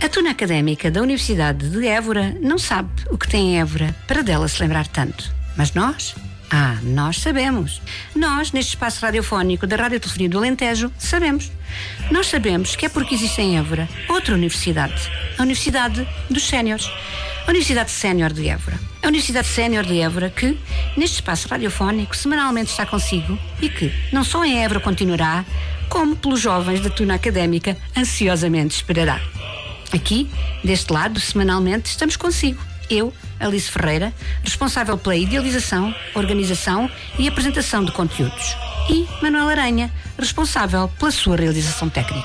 A Tuna Académica da Universidade de Évora não sabe o que tem em Évora para dela se lembrar tanto. Mas nós? Nós sabemos. Nós, neste espaço radiofónico da Radiotelefonia do Alentejo, sabemos. Nós sabemos que é porque existe em Évora outra universidade. A Universidade dos Séniores. A Universidade Sénior de Évora. A Universidade Sénior de Évora que, neste espaço radiofónico, semanalmente está consigo e que, não só em Évora continuará, como pelos jovens da Tuna Académica ansiosamente esperará. Aqui, deste lado, semanalmente, estamos consigo. Eu, Alice Ferreira, responsável pela idealização, organização e apresentação de conteúdos. E Manuel Aranha, responsável pela sua realização técnica.